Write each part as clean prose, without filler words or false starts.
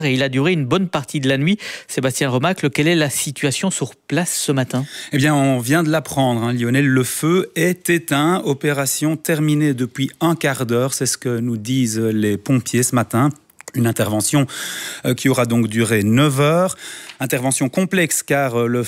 Et il a duré une bonne partie de la nuit. Sébastien Remacle, quelle est la situation sur place ce matin ? Eh bien, on vient de l'apprendre, Lionel. Le feu est éteint. Opération terminée depuis un quart d'heure. C'est ce que nous disent les pompiers ce matin. Une intervention qui aura donc duré 9 heures. Intervention complexe car le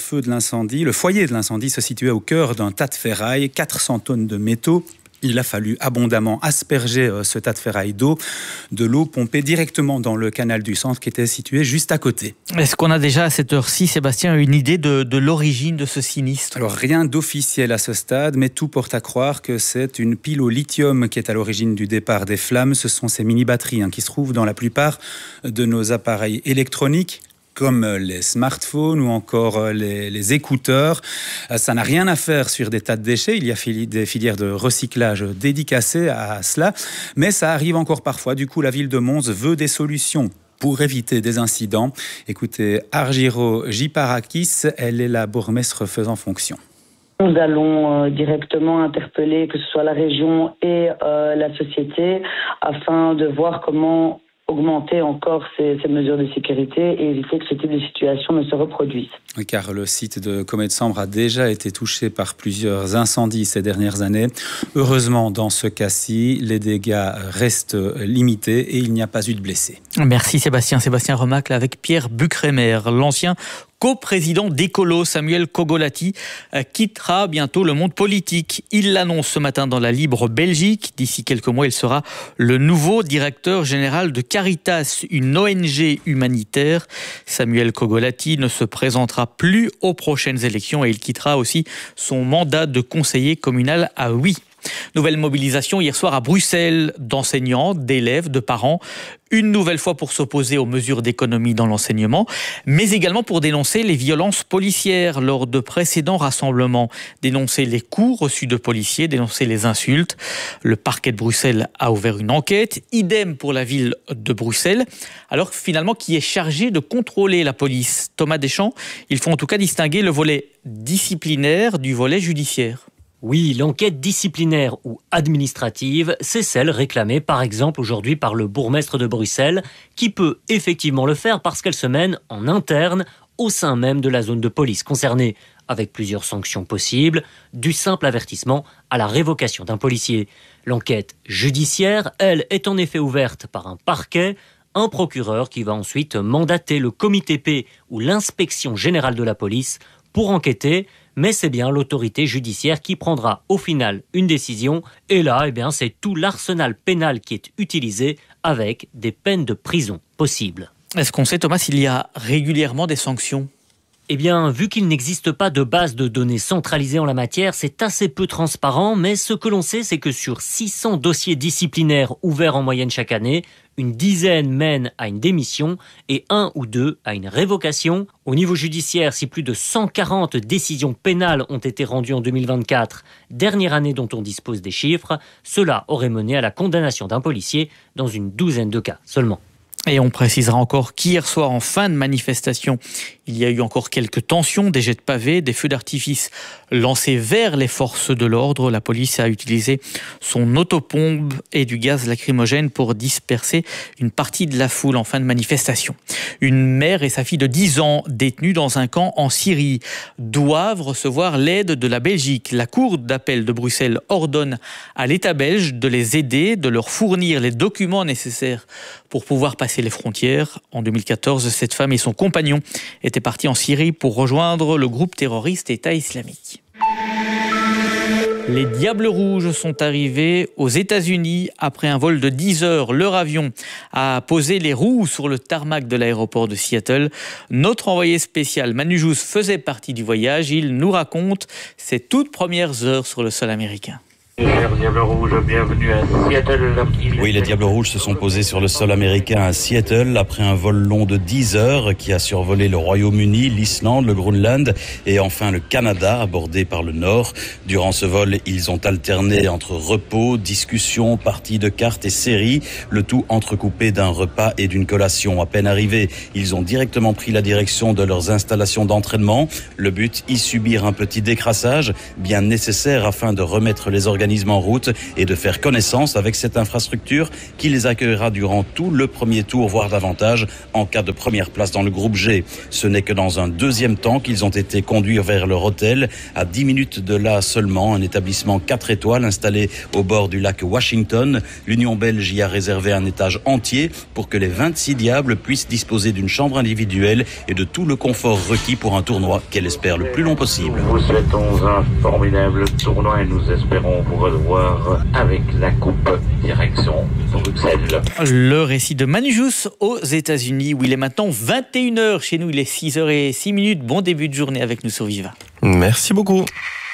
foyer de l'incendie se situait au cœur d'un tas de ferraille, 400 tonnes de métaux. Il a fallu abondamment asperger ce tas de ferraille d'eau, de l'eau pompée directement dans le canal du centre qui était situé juste à côté. Est-ce qu'on a déjà à cette heure-ci, Sébastien, une idée de l'origine de ce sinistre ? Alors rien d'officiel à ce stade, mais tout porte à croire que c'est une pile au lithium qui est à l'origine du départ des flammes. Ce sont ces mini-batteries qui se trouvent dans la plupart de nos appareils électroniques, comme les smartphones ou encore les écouteurs. Ça n'a rien à faire sur des tas de déchets. Il y a des filières de recyclage dédicacées à cela. Mais ça arrive encore parfois. Du coup, la ville de Mons veut des solutions pour éviter des incidents. Écoutez, Argyro Giparakis, elle est la bourgmestre faisant fonction. Nous allons directement interpeller que ce soit la région et la société afin de voir comment augmenter encore ces mesures de sécurité et éviter que ce type de situation ne se reproduise. Oui, car le site de Comet-de-Sambre a déjà été touché par plusieurs incendies ces dernières années. Heureusement, dans ce cas-ci, les dégâts restent limités et il n'y a pas eu de blessés. Merci Sébastien. Sébastien Remacle avec Pierre Bucremer, l'ancien co-président d'Ecolo, Samuel Kogolati, quittera bientôt le monde politique. Il l'annonce ce matin dans la Libre Belgique. D'ici quelques mois, il sera le nouveau directeur général de Caritas, une ONG humanitaire. Samuel Kogolati ne se présentera plus aux prochaines élections et il quittera aussi son mandat de conseiller communal à Huy. Nouvelle mobilisation hier soir à Bruxelles d'enseignants, d'élèves, de parents. Une nouvelle fois pour s'opposer aux mesures d'économie dans l'enseignement, mais également pour dénoncer les violences policières lors de précédents rassemblements. Dénoncer les coups reçus de policiers, dénoncer les insultes. Le parquet de Bruxelles a ouvert une enquête. Idem pour la ville de Bruxelles. Alors finalement, qui est chargé de contrôler la police ? Thomas Deschamps, il faut en tout cas distinguer le volet disciplinaire du volet judiciaire. Oui, l'enquête disciplinaire ou administrative, c'est celle réclamée par exemple aujourd'hui par le bourgmestre de Bruxelles, qui peut effectivement le faire parce qu'elle se mène en interne au sein même de la zone de police concernée, avec plusieurs sanctions possibles, du simple avertissement à la révocation d'un policier. L'enquête judiciaire, elle, est en effet ouverte par un parquet, un procureur qui va ensuite mandater le comité P ou l'inspection générale de la police pour enquêter, mais c'est bien l'autorité judiciaire qui prendra au final une décision. Et là, c'est tout l'arsenal pénal qui est utilisé avec des peines de prison possibles. Est-ce qu'on sait, Thomas, s'il y a régulièrement des sanctions ? Vu qu'il n'existe pas de base de données centralisée en la matière, c'est assez peu transparent, mais ce que l'on sait, c'est que sur 600 dossiers disciplinaires ouverts en moyenne chaque année, une dizaine mènent à une démission et 1 ou 2 à une révocation. Au niveau judiciaire, si plus de 140 décisions pénales ont été rendues en 2024, dernière année dont on dispose des chiffres, cela aurait mené à la condamnation d'un policier dans une douzaine de cas seulement. Et on précisera encore qu'hier soir, en fin de manifestation, il y a eu encore quelques tensions, des jets de pavés, des feux d'artifice lancés vers les forces de l'ordre. La police a utilisé son autopompe et du gaz lacrymogène pour disperser une partie de la foule en fin de manifestation. Une mère et sa fille de 10 ans détenues dans un camp en Syrie doivent recevoir l'aide de la Belgique. La cour d'appel de Bruxelles ordonne à l'État belge de les aider, de leur fournir les documents nécessaires pour pouvoir passer les frontières. En 2014, cette femme et son compagnon étaient partis en Syrie pour rejoindre le groupe terroriste État islamique. Les Diables Rouges sont arrivés aux États-Unis après un vol de 10 heures. Leur avion a posé les roues sur le tarmac de l'aéroport de Seattle. Notre envoyé spécial Manu Jousse faisait partie du voyage. Il nous raconte ses toutes premières heures sur le sol américain. Diables Rouges, bienvenue à Seattle. Oui, les Diables Rouges se sont posés sur le sol américain à Seattle après un vol long de 10 heures qui a survolé le Royaume-Uni, l'Islande, le Groenland et enfin le Canada, abordé par le Nord. Durant ce vol, ils ont alterné entre repos, discussions, parties de cartes et séries, le tout entrecoupé d'un repas et d'une collation. À peine arrivés, ils ont directement pris la direction de leurs installations d'entraînement. Le but, y subir un petit décrassage, bien nécessaire afin de remettre les organes organismes en route et de faire connaissance avec cette infrastructure qui les accueillera durant tout le premier tour, voire davantage, en cas de première place dans le groupe G. Ce n'est que dans un deuxième temps qu'ils ont été conduits vers leur hôtel, à 10 minutes de là seulement, un établissement 4 étoiles installé au bord du lac Washington. L'Union belge y a réservé un étage entier pour que les 26 diables puissent disposer d'une chambre individuelle et de tout le confort requis pour un tournoi qu'elle espère le plus long possible. Nous vous souhaitons un formidable tournoi et nous espérons vous revoir avec la coupe direction Bruxelles. Le récit de Manjous aux États-Unis où il est maintenant 21h. Chez nous, il est 6h06. Bon début de journée avec nous sur Viva. Merci beaucoup.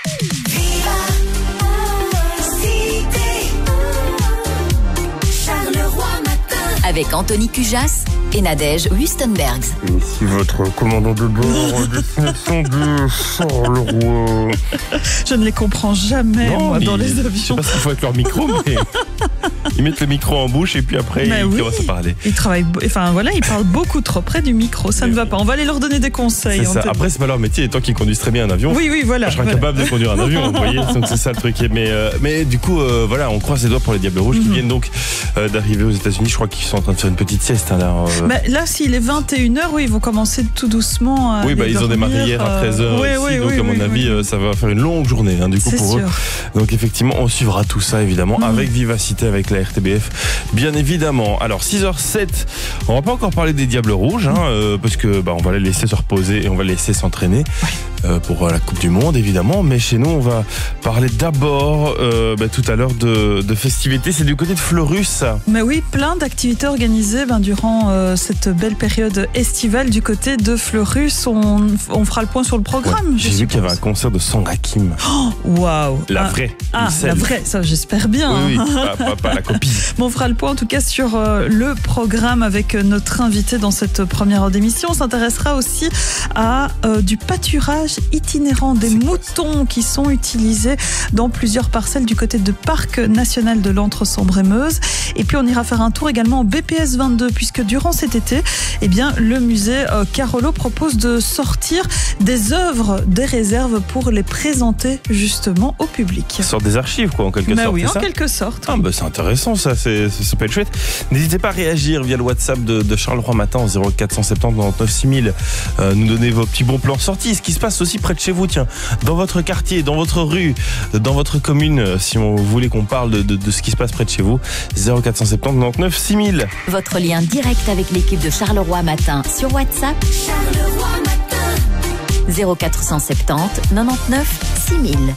Avec Anthony Cujas et Nadège Wustenbergs. Ici votre commandant de bord, destination de Charleroi. Je ne les comprends jamais, moi, dans les avions. Je sais pas ce qu'il faut avec leur micro, mais ils mettent le micro en bouche et puis après ils commencent à parler. Ils travaillent, ils parlent beaucoup trop près du micro, ça ne va pas. On va aller leur donner des conseils. C'est ça. Après, c'est pas leur métier, et tant qu'ils conduisent très bien un avion. Oui, voilà. Je serais incapable de conduire un avion, vous voyez. Donc c'est ça le truc. Mais du coup, on croise les doigts pour les Diables Rouges qui viennent donc d'arriver aux États-Unis. Je crois qu'ils sont en train de faire une petite sieste. Là, s'il est 21h, ils vont commencer tout doucement à ils ont démarré hier à 13h donc à mon avis, ça va faire une longue journée du coup pour eux. Donc effectivement, on suivra tout ça évidemment avec vivacité, avec la RTBF, bien évidemment. Alors 6h07, on va pas encore parler des Diables Rouges, parce que on va les laisser se reposer et on va les laisser s'entraîner pour la Coupe du Monde évidemment. Mais chez nous, on va parler d'abord tout à l'heure de festivités. C'est du côté de Fleurus. Mais oui, plein d'activités organisées durant cette belle période estivale du côté de Fleurus. On fera le point sur le programme. J'ai vu qu'il y avait un concert de Song Hakim. Waouh! La vraie. La vraie, ça j'espère bien. Oui, pas la copie. On fera le point en tout cas sur le programme avec notre invité dans cette première heure d'émission. On s'intéressera aussi à du pâturage itinérant, des moutons qui sont utilisés dans plusieurs parcelles du côté de Parc National de l'Entre-Sambre-et-Meuse. Et puis on ira faire un tour également au BPS 22 puisque durant cet été, le musée Carolo propose de sortir des œuvres des réserves pour les présenter justement au public. Ça sort des archives en quelque sorte. Oui, en quelque sorte. C'est intéressant ça peut être chouette. N'hésitez pas à réagir via le WhatsApp de Charleroi Matin au 0470 99 6000. Nous donner vos petits bons plans sortis, ce qui se passe aussi près de chez vous, dans votre quartier, dans votre rue, dans votre commune, si vous voulez qu'on parle de ce qui se passe près de chez vous. 0470 99 6000. Votre lien direct avec l'équipe de Charleroi Matin sur WhatsApp. Charleroi Matin. 0470 99 6000.